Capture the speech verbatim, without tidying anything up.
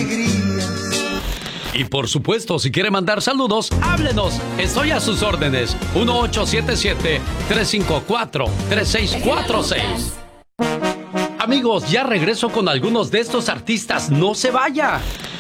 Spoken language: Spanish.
alegrías. Y por supuesto, si quiere mandar saludos, háblenos. Estoy a sus órdenes. uno ocho siete siete, tres cinco cuatro, tres seis cuatro seis. Amigos, ya regreso con algunos de estos artistas. ¡No se vaya!